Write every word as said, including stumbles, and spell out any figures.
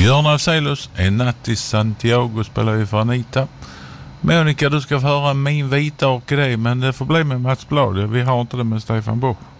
Björn Afzelius, En natt i Santiago spelar vi för Anita. Monica, du ska få höra Min vita orkidé, men det får bli med Mats Blad. Vi har inte det med Stefan Bock.